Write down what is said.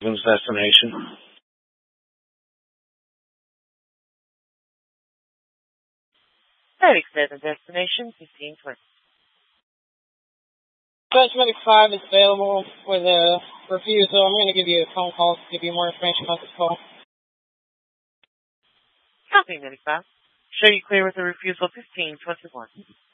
destination. Medic 7, destination 1520. Judge Medic 5 is available for the refusal. I'm going to give you a phone call to give you more information about this call. Copy, Medic 5. Show you clear with the refusal 1521.